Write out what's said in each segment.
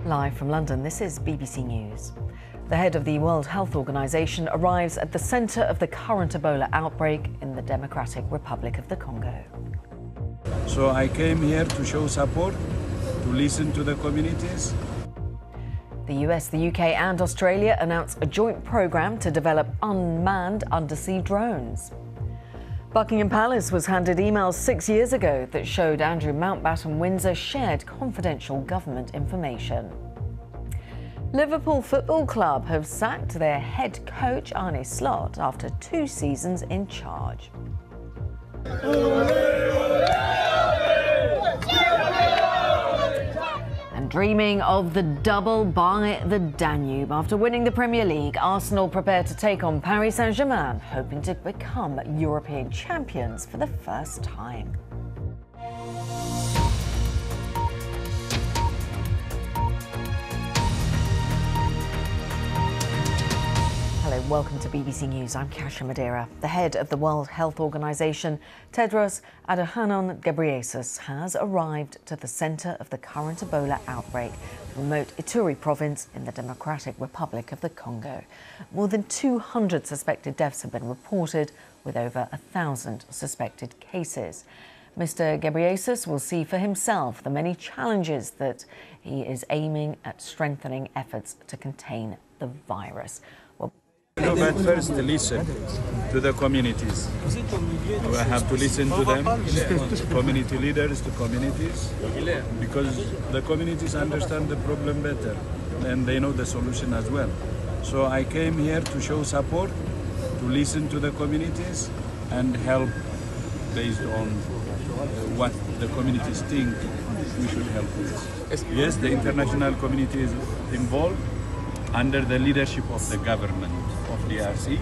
Live from London, this is BBC News. The head of the World Health Organization arrives at the center of the current Ebola outbreak in the Democratic Republic of the Congo. So I came here to show support, to listen to the communities. The US, the UK and Australia announced a joint program to develop unmanned undersea drones. Buckingham Palace was handed emails 6 years ago that showed Andrew Mountbatten Windsor shared confidential government information. Liverpool Football Club have sacked their head coach Arne Slot after 2 seasons in charge. Dreaming of the double by the Danube. After winning the Premier League, Arsenal prepare to take on Paris Saint-Germain, hoping to become European champions for the first time. Hello, welcome to BBC News. I'm Kasia Madeira. The head of the World Health Organization, Tedros Adhanom Ghebreyesus, has arrived to the center of the current Ebola outbreak, remote Ituri province in the Democratic Republic of the Congo. More than 200 suspected deaths have been reported, with over 1,000 suspected cases. Mr. Ghebreyesus will see for himself the many challenges that he is aiming at strengthening efforts to contain the virus. No, but first listen to the communities. We have to listen to them, community leaders, to communities, because the communities understand the problem better and they know the solution as well. So I came here to show support, to listen to the communities and help based on what the communities think we should help with. Yes, the international community is involved under the leadership of the government of DRC,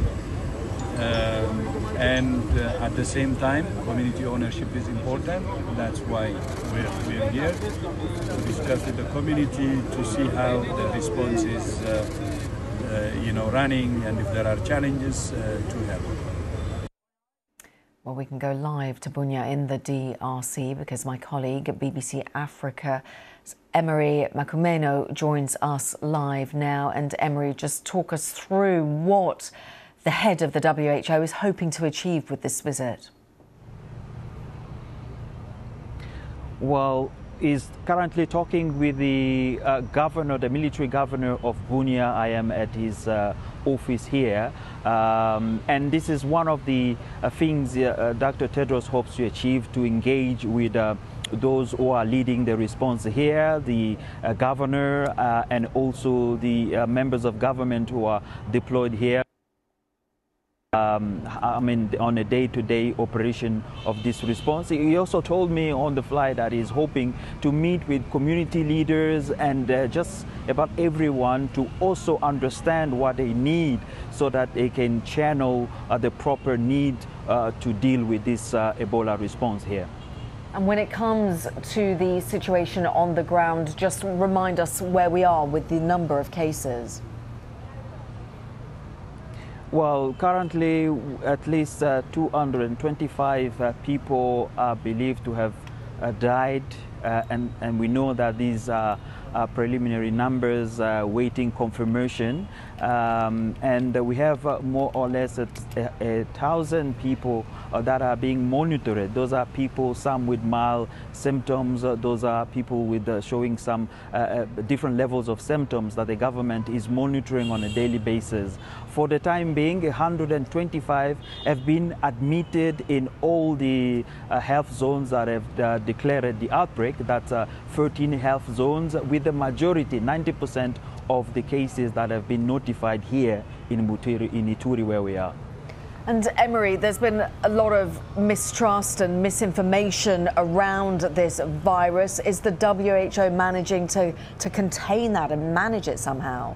and at the same time community ownership is important. That's why we're here to discuss with the community to see how the response is running, and if there are challenges to help. Well, we can go live to Bunia in the DRC because my colleague at BBC Africa, Emery Makumeno, joins us live now. And Emery, just talk us through what the head of the WHO is hoping to achieve with this visit. Well, is currently talking with the governor, the military governor of Bunia. I am at his office here, and this is one of the things Dr. Tedros hopes to achieve, to engage with those who are leading the response here, the governor and also the members of government who are deployed here. On a day-to-day operation of this response. He also told me on the fly that he's hoping to meet with community leaders and just about everyone to also understand what they need so that they can channel the proper need to deal with this Ebola response here. And when it comes to the situation on the ground, just remind us where we are with the number of cases. Well, currently at least 225 people are believed to have died, and we know that these are preliminary numbers waiting confirmation, and we have more or less 1,000 people that are being monitored. Those are people, some with mild symptoms, those are people with showing some different levels of symptoms that the government is monitoring on a daily basis. For the time being, 125 have been admitted in all the health zones that have declared the outbreak. That's 13 health zones, with the majority, 90% of the cases that have been notified here in Ituri, where we are. And Emery, there's been a lot of mistrust and misinformation around this virus. Is the WHO managing to contain that and manage it somehow?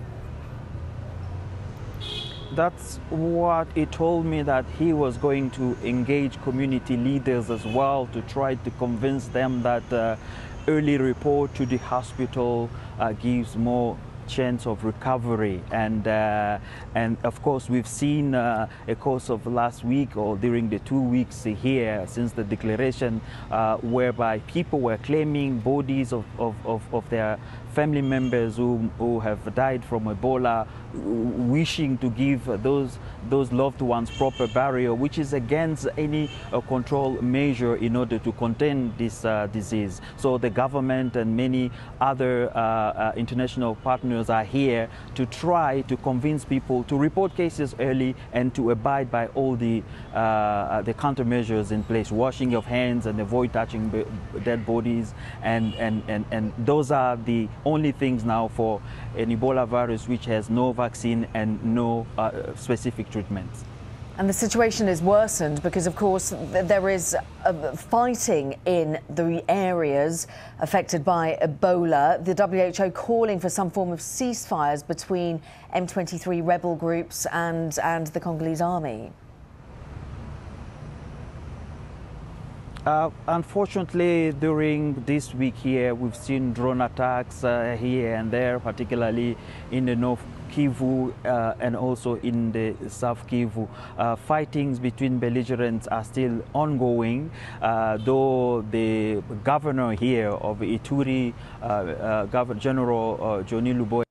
That's what he told me, that he was going to engage community leaders as well to try to convince them that early report to the hospital gives more chance of recovery. And of course, we've seen a course of last week or during the 2 weeks here since the declaration, whereby people were claiming bodies of their family members who have died from Ebola, wishing to give those loved ones proper burial, which is against any control measure in order to contain this disease. So the government and many other international partners are here to try to convince people to report cases early and to abide by all the countermeasures in place, washing of hands and avoid touching dead bodies, and those are the only things now for an Ebola virus which has no vaccine and no specific treatments. And the situation is worsened because, of course, there is fighting in the areas affected by Ebola. The WHO calling for some form of ceasefires between M23 rebel groups and the Congolese army. Unfortunately, during this week here, we've seen drone attacks here and there, particularly in the North Kivu and also in the South Kivu. Fightings between belligerents are still ongoing, though the governor here of Ituri, General Johnny Luboya,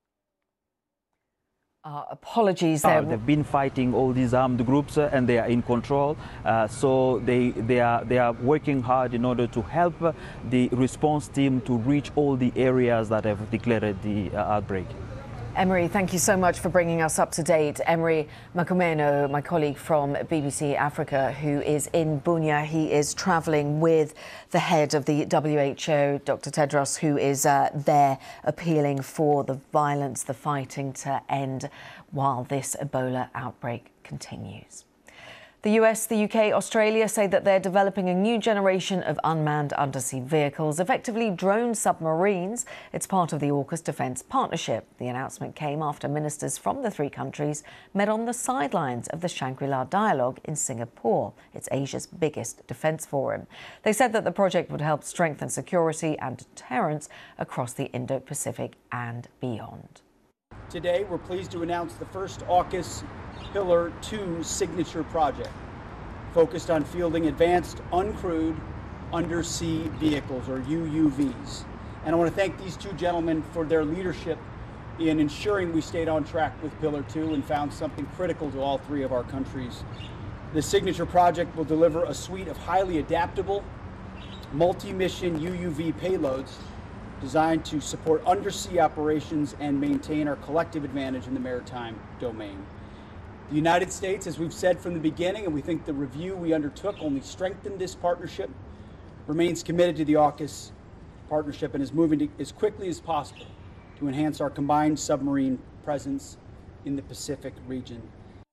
apologies there. They've been fighting all these armed groups and they are in control. So they are working hard in order to help the response team to reach all the areas that have declared the outbreak. Emery, thank you so much for bringing us up to date. Emery Makumeno, my colleague from BBC Africa, who is in Bunia. He is travelling with the head of the WHO, Dr. Tedros, who is there appealing for the violence, the fighting to end while this Ebola outbreak continues. The US, the UK, Australia say that they're developing a new generation of unmanned undersea vehicles, effectively drone submarines. It's part of the AUKUS Defence Partnership. The announcement came after ministers from the three countries met on the sidelines of the Shangri-La Dialogue in Singapore. It's Asia's biggest defence forum. They said that the project would help strengthen security and deterrence across the Indo-Pacific and beyond. Today, we're pleased to announce the first AUKUS Pillar 2 signature project, focused on fielding advanced uncrewed undersea vehicles, or UUVs. And I want to thank these two gentlemen for their leadership in ensuring we stayed on track with Pillar 2 and found something critical to all three of our countries. The signature project will deliver a suite of highly adaptable, multi-mission UUV payloads designed to support undersea operations and maintain our collective advantage in the maritime domain. The United States, as we've said from the beginning, and we think the review we undertook only strengthened this partnership, remains committed to the AUKUS partnership and is moving as quickly as possible to enhance our combined submarine presence in the Pacific region.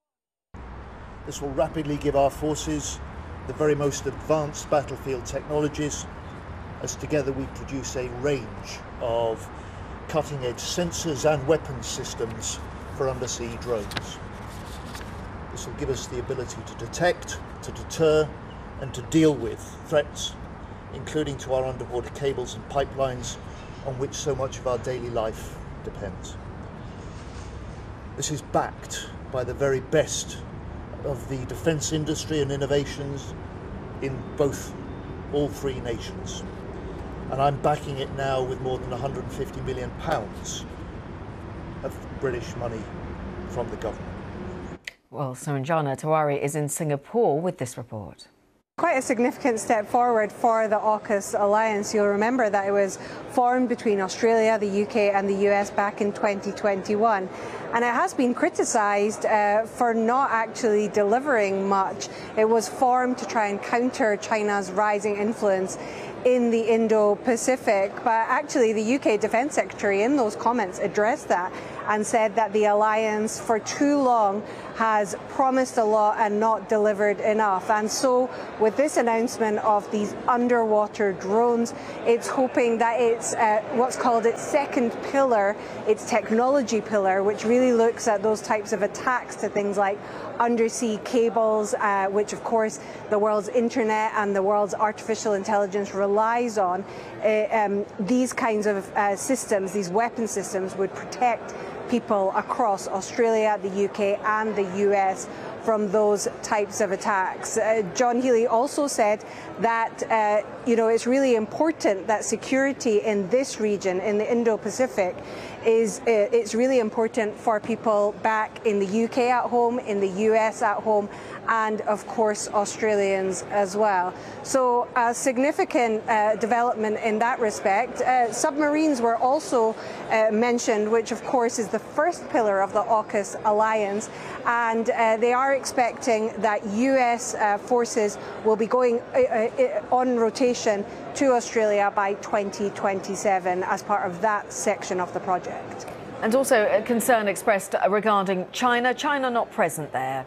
This will rapidly give our forces the very most advanced battlefield technologies, as together we produce a range of cutting-edge sensors and weapons systems for undersea drones. This will give us the ability to detect, to deter, and to deal with threats, including to our underwater cables and pipelines on which so much of our daily life depends. This is backed by the very best of the defence industry and innovations in all three nations. And I'm backing it now with more than £150 million of British money from the government. Well, Saranjana Tewari is in Singapore with this report. Quite a significant step forward for the AUKUS alliance. You'll remember that it was formed between Australia, the UK and the US back in 2021. And it has been criticised for not actually delivering much. It was formed to try and counter China's rising influence in the Indo-Pacific, but actually the UK Defence Secretary in those comments addressed that and said that the alliance for too long has promised a lot and not delivered enough. And so with this announcement of these underwater drones, it's hoping that it's what's called its second pillar, its technology pillar, which really looks at those types of attacks to things like undersea cables, which of course the world's internet and the world's artificial intelligence relies on. These kinds of systems, these weapon systems, would protect people across Australia, the UK and the US from those types of attacks. John Healey also said that it's really important that security in this region, in the Indo-Pacific, it's really important for people back in the UK at home, in the US at home, and of course Australians as well. So a significant development in that respect. Submarines were also mentioned, which of course is the first pillar of the AUKUS alliance, and they are expecting that US forces will be going on rotation to Australia by 2027 as part of that section of the project. And also a concern expressed regarding China. China not present there.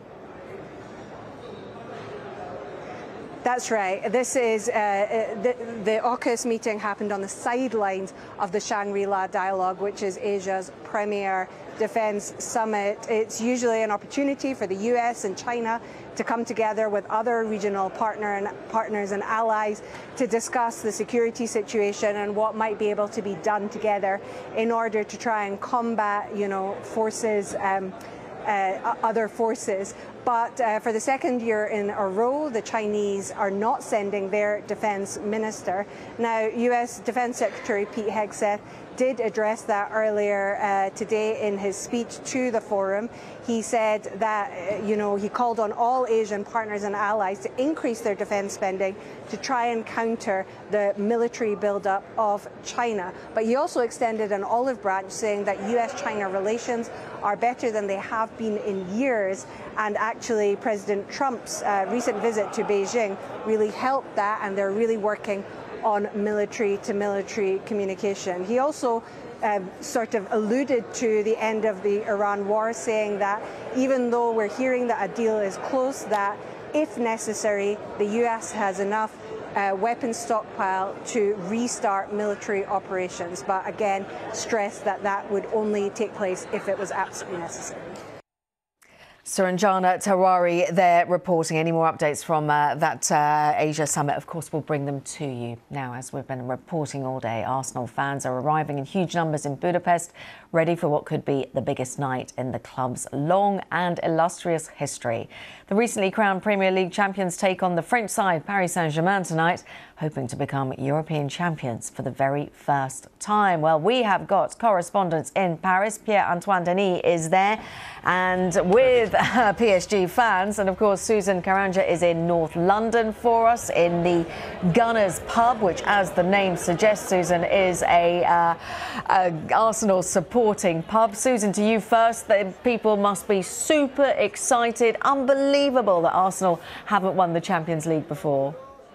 That's right. This is the AUKUS meeting happened on the sidelines of the Shangri-La Dialogue, which is Asia's premier defence summit. It's usually an opportunity for the US and China to come together with other regional partners and allies to discuss the security situation and what might be able to be done together in order to try and combat, forces, other forces. But for the second year in a row, the Chinese are not sending their defense minister. Now, US Defense Secretary Pete Hegseth did address that earlier today in his speech to the forum. He said that, he called on all Asian partners and allies to increase their defense spending to try and counter the military buildup of China. But he also extended an olive branch, saying that US-China relations are better than they have been in years. And actually, President Trump's recent visit to Beijing really helped that, and they're really working on military-to-military communication. He also sort of alluded to the end of the Iran war, saying that even though we're hearing that a deal is close, that if necessary, the US has enough weapons stockpile to restart military operations. But again, stressed that that would only take place if it was absolutely necessary. Suranjana Tewari there reporting. Any more updates from that Asia summit, of course, we'll bring them to you. Now, as we've been reporting all day, Arsenal fans are arriving in huge numbers in Budapest, ready for what could be the biggest night in the club's long and illustrious history. The recently crowned Premier League champions take on the French side Paris Saint-Germain tonight, hoping to become European champions for the very first time. Well, we have got correspondents in Paris. Pierre-Antoine Denis is there, and with PSG fans. And of course, Susan Karanja is in North London for us in the Gunners pub, which, as the name suggests, Susan, is a Arsenal supporting pub. Susan, to you first. The people must be super excited. Unbelievable that Arsenal haven't won the Champions League before.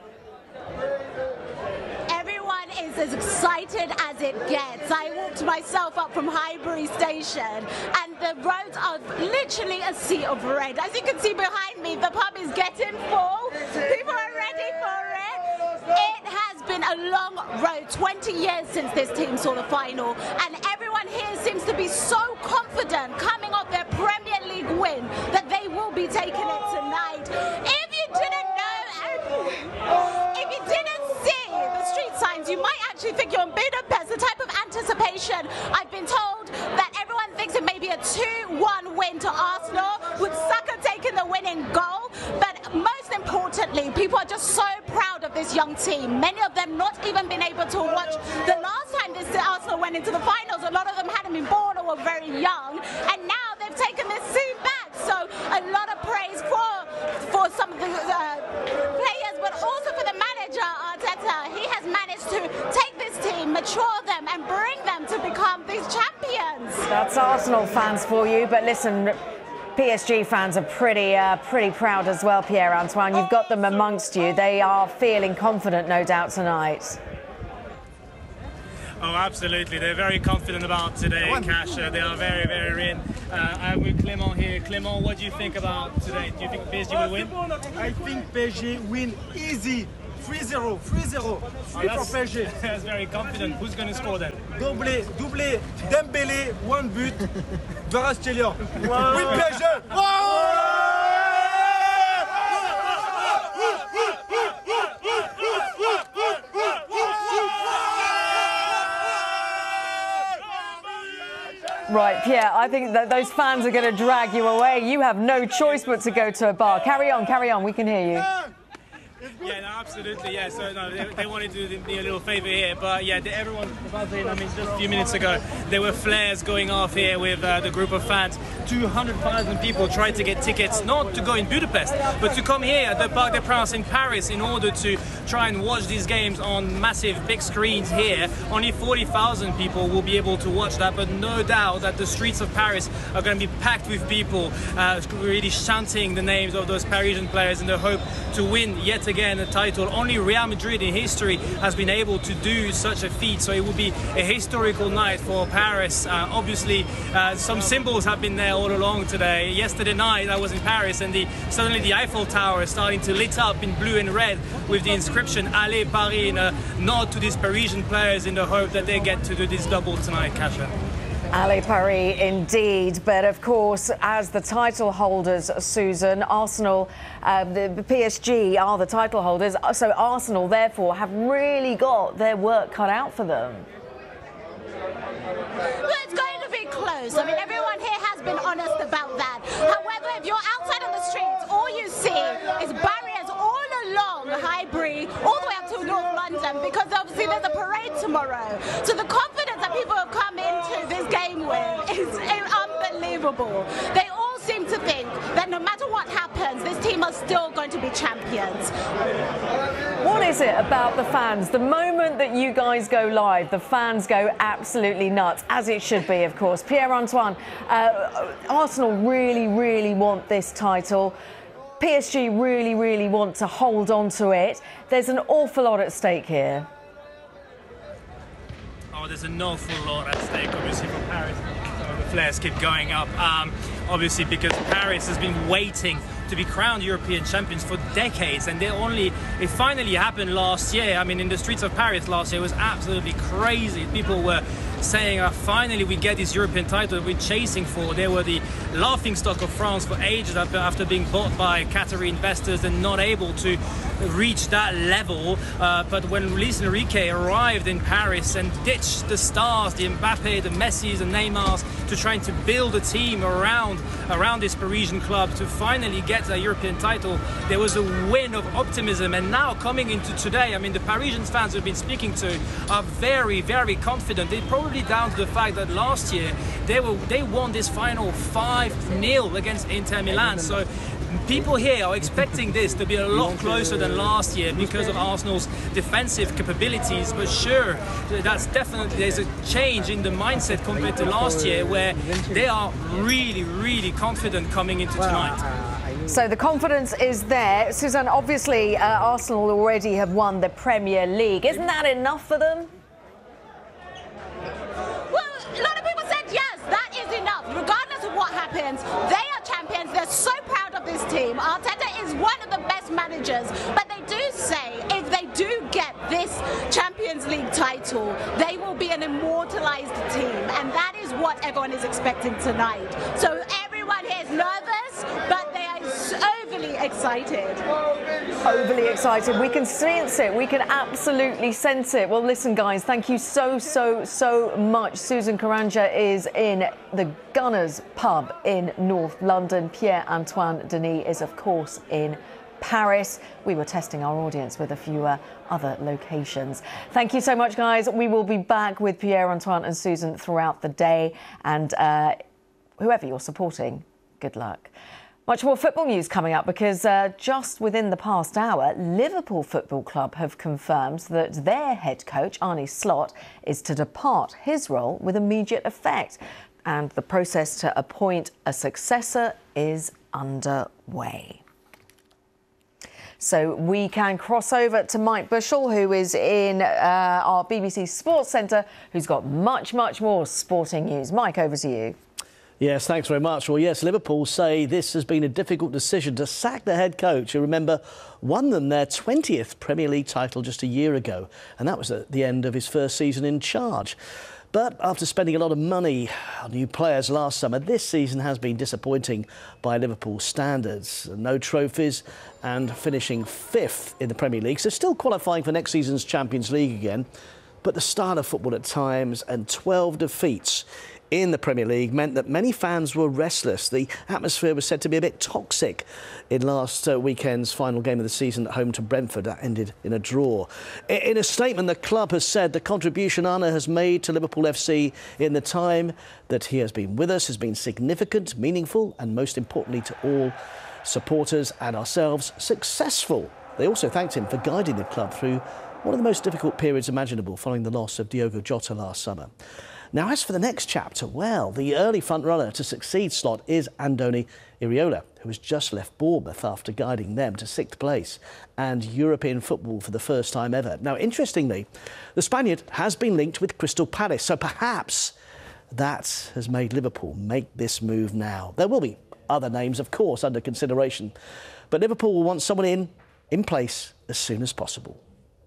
As excited as it gets. I walked myself up from Highbury Station and the roads are literally a sea of red. As you can see behind me, the pub is getting full. People are ready for it. It has been a long road, 20 years since this team saw the final, and everyone here seems to be so confident coming off their Premier League win that they will be taking it tonight. If you didn't know, if you didn't see the street signs, you might actually think you're in Budapest. The type of anticipation, I've been told that everyone thinks it may be a 2-1 win to Arsenal, with Saka taking the winning goal. But most importantly, people are just so proud of this young team. Many of them not even been able to watch the last time this Arsenal went into the finals. A lot of them hadn't been born or were very young, and now they've taken this seat back. So a lot of praise for some of the players, but also for the manager, Arteta. He has managed to take this team, mature them, and bring them to become these champions. That's Arsenal fans for you, but listen, PSG fans are pretty proud as well, Pierre-Antoine. You've got them amongst you. They are feeling confident, no doubt, tonight. Oh, absolutely. They're very confident about today, Cash. They are very, very in. I'm with Clément here. Clément, what do you think about today? Do you think PSG will win? I think PSG win easy. 3-0, 3-0. For PSG. That's very confident. Who's going to score then? Doublé, Dembélé, 1 but. Kvaratskhelia. Oui, PSG. Right, Pierre, I think that those fans are going to drag you away. You have no choice but to go to a bar. Carry on, we can hear you. Yeah, no, absolutely, yeah. So, no, they wanted to do me a little favour here, but yeah, everyone buzzing. I mean, just a few minutes ago, there were flares going off here with the group of fans. 200,000 people tried to get tickets, not to go in Budapest, but to come here at the Parc des Princes in Paris in order to try and watch these games on massive big screens here. Only 40,000 people will be able to watch that, but no doubt that the streets of Paris are going to be packed with people really chanting the names of those Parisian players in the hope to win yet again a title. Only Real Madrid in history has been able to do such a feat, so it will be a historical night for Paris. Obviously, some symbols have been there all along today. Yesterday night I was in Paris, and suddenly the Eiffel Tower is starting to lit up in blue and red with the inscription Allez Paris, in a nod to these Parisian players in the hope that they get to do this double tonight, Kasia. Allez Paris indeed, but of course, as the title holders, Susan, Arsenal, the PSG are the title holders, so Arsenal therefore have really got their work cut out for them. Well, it's going to be close. I mean, everyone here has been honest about that. However, if you're outside on the streets, all you see is barriers all along Highbury, all the way up to North London, because obviously there's a parade tomorrow. So the confidence that people have come into this game with is unbelievable. They all seem to think that no matter what happens, this team are still going to be champions. What is it about the fans? The moment that you guys go live, the fans go absolutely nuts, as it should be, of course. Pierre-Antoine, Arsenal really want this title. PSG really want to hold on to it. There's an awful lot at stake here. Oh, there's an awful lot at stake, obviously, for Paris. The flares keep going up, obviously, because Paris has been waiting to be crowned European champions for decades, and it finally happened last year. I mean, in the streets of Paris last year, it was absolutely crazy. People were saying, finally we get this European title we're chasing for. They were the laughingstock of France for ages after being bought by Qatari investors and not able to reach that level. But when Luis Enrique arrived in Paris and ditched the stars, the Mbappe, the Messis, the Neymars, to trying to build a team around this Parisian club to finally get a European title, there was a wind of optimism. And now coming into today, I mean, the Parisian fans we've been speaking to are very confident. They're probably down to the fact that last year they won this final 5-0 against Inter Milan. So people here are expecting this to be a lot closer than last year because of Arsenal's defensive capabilities. But sure, there's a change in the mindset compared to last year, where they are really confident coming into tonight. So the confidence is there. Suzanne, obviously Arsenal already have won the Premier League. Isn't that enough for them? Well, a lot of people said yes, that is enough. Regardless of what happens, they are champions. They're so proud of this team. Arteta is one of the best managers, but they do say if they do get this Champions League title, they will be an immortalized team, and that is what everyone is expecting tonight. So everyone here is nervous, but they are overly excited. Overly excited. We can sense it. We can absolutely sense it. Well, listen, guys, thank you so much. Susan Karanja is in the Gunners pub in North London. Pierre-Antoine Denis is, of course, in Paris. We were testing our audience with a few other locations. Thank you so much, guys. We will be back with Pierre-Antoine and Susan throughout the day. And whoever you're supporting, good luck. Much more football news coming up, because just within the past hour, Liverpool Football Club have confirmed that their head coach, Arne Slot, is to depart his role with immediate effect. And the process to appoint a successor is underway. So we can cross over to Mike Bushell, who is in our BBC Sports Centre, who's got much more sporting news. Mike, over to you. Yes, thanks very much. Well, yes, Liverpool say this has been a difficult decision to sack the head coach, who, remember, won them their 20th Premier League title just a year ago, and that was at the end of his first season in charge. But after spending a lot of money on new players last summer, this season has been disappointing by Liverpool standards. No trophies and finishing 5th in the Premier League, so still qualifying for next season's Champions League again. But the style of football at times and 12 defeats in the Premier League meant that many fans were restless. The atmosphere was said to be a bit toxic in last weekend's final game of the season at home to Brentford. That ended in a draw. In a statement, the club has said the contribution Arne has made to Liverpool FC in the time that he has been with us has been significant, meaningful and, most importantly to all supporters and ourselves, successful. They also thanked him for guiding the club through one of the most difficult periods imaginable following the loss of Diogo Jota last summer. Now, as for the next chapter, well, the early front-runner to succeed Slot is Andoni Iraola, who has just left Bournemouth after guiding them to 6th place and European football for the first time ever. Now, interestingly, the Spaniard has been linked with Crystal Palace, so perhaps that has made Liverpool make this move now. There will be other names, of course, under consideration, but Liverpool will want someone in place as soon as possible.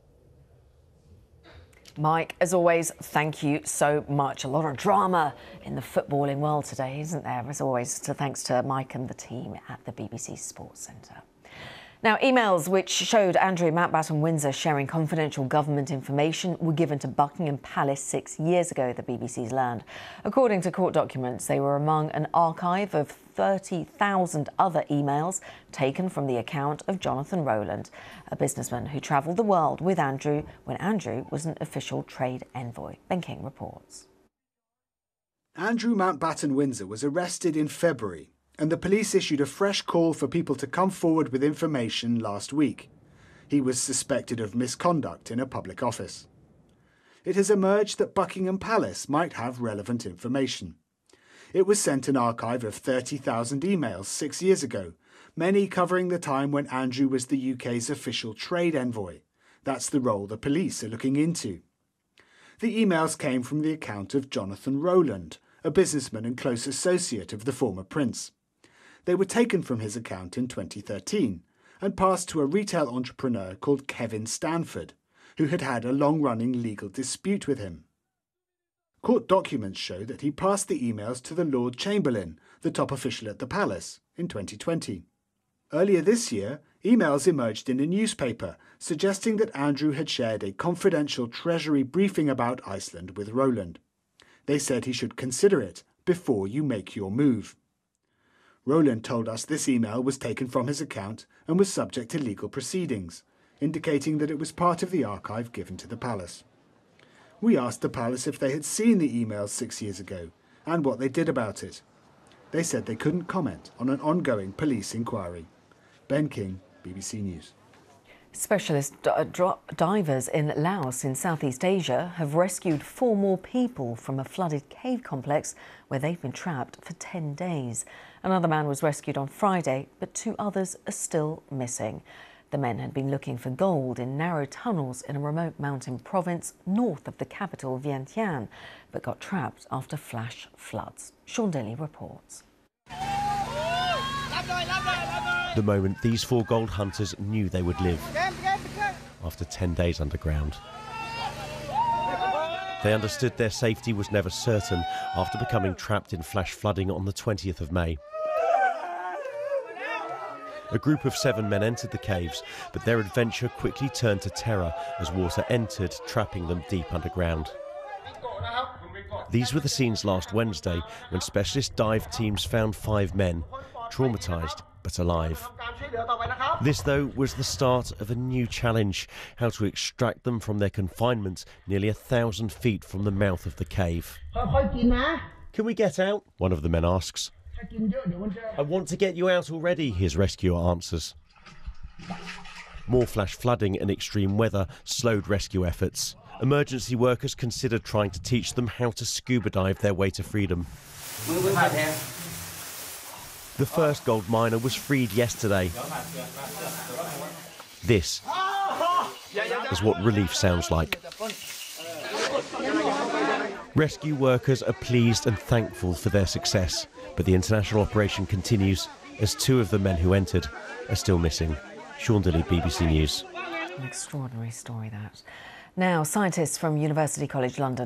Mike, as always, thank you so much. A lot of drama in the footballing world today, isn't there? As always, so thanks to Mike and the team at the BBC Sports Centre. Now, emails which showed Andrew Mountbatten-Windsor sharing confidential government information were given to Buckingham Palace 6 years ago, the BBC's learned. According to court documents, they were among an archive of 30,000 other emails taken from the account of Jonathan Rowland, a businessman who travelled the world with Andrew when Andrew was an official trade envoy. Ben King reports. Andrew Mountbatten-Windsor was arrested in February, and the police issued a fresh call for people to come forward with information last week. He was suspected of misconduct in a public office. It has emerged that Buckingham Palace might have relevant information. It was sent an archive of 30,000 emails 6 years ago, many covering the time when Andrew was the UK's official trade envoy. That's the role the police are looking into. The emails came from the account of Jonathan Rowland, a businessman and close associate of the former prince. They were taken from his account in 2013 and passed to a retail entrepreneur called Kevin Stanford, who had had a long-running legal dispute with him. Court documents show that he passed the emails to the Lord Chamberlain, the top official at the palace, in 2020. Earlier this year, emails emerged in a newspaper suggesting that Andrew had shared a confidential Treasury briefing about Iceland with Rowland. They said he should consider it before you make your move. Rowland told us this email was taken from his account and was subject to legal proceedings, indicating that it was part of the archive given to the palace. We asked the palace if they had seen the emails 6 years ago and what they did about it. They said they couldn't comment on an ongoing police inquiry. Ben King, BBC News. Specialist divers in Laos in Southeast Asia have rescued 4 more people from a flooded cave complex where they've been trapped for 10 days. Another man was rescued on Friday, but 2 others are still missing. The men had been looking for gold in narrow tunnels in a remote mountain province north of the capital Vientiane, but got trapped after flash floods. Sean Daly reports. The moment these 4 gold hunters knew they would live after 10 days underground. They understood their safety was never certain after becoming trapped in flash flooding on the 20th of May. A group of 7 men entered the caves, but their adventure quickly turned to terror as water entered, trapping them deep underground. These were the scenes last Wednesday when specialist dive teams found 5 men, traumatised but alive. This, though, was the start of a new challenge: how to extract them from their confinement nearly 1,000 feet from the mouth of the cave. Can we get out? One of the men asks. I want to get you out already, his rescuer answers. More flash flooding and extreme weather slowed rescue efforts. Emergency workers considered trying to teach them how to scuba dive their way to freedom. The first gold miner was freed yesterday. This is what relief sounds like. Rescue workers are pleased and thankful for their success, but the international operation continues as 2 of the men who entered are still missing. Sean Daly, BBC News. An extraordinary story, that. Now, scientists from University College London